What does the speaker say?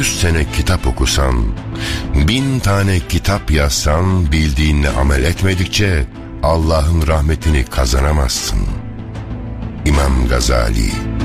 100 sene kitap okusan, 1000 tane kitap yazsan, bildiğinle amel etmedikçe Allah'ın rahmetini kazanamazsın. İmam Gazali.